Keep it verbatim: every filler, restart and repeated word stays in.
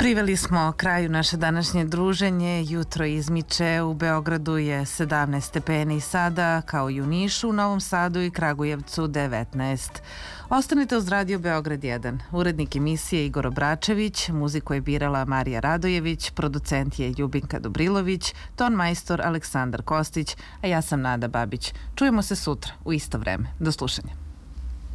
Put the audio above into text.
Priveli smo kraju naše današnje druženje. Jutro izmiče, u Beogradu je sedamnaest stepeni sada, kao i u Nišu, Novom Sadu i Kragujevcu devetnaest. Ostanite uz Radio Beograd jedan. Urednik emisije Igor Obračević, muziku je birala Marija Radojević, producent je Ljubinka Dobrilović, ton majstor Aleksandar Kostić, a ja sam Nada Babić. Čujemo se sutra u isto vreme. Do slušanja.